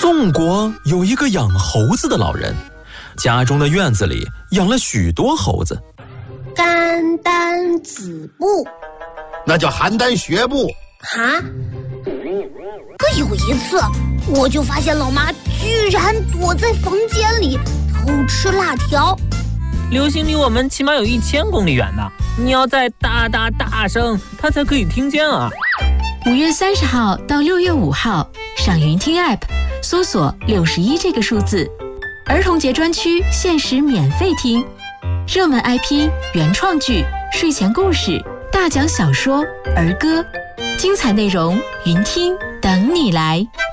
宋国有一个养猴子的老人，家中的院子里养了许多猴子。 肝胆子部， 那叫邯郸学步。 哈？可有一次，我就发现老妈居然躲在房间里偷吃辣条。 流星离我们起码有1000公里远呢，你要再大声，它才可以听见啊。 5月30号到6月5号，上云听 App 搜索61这个数字，儿童节专区限时免费听，热门 IP、原创剧、睡前故事、大奖小说、儿歌，精彩内容云听等你来。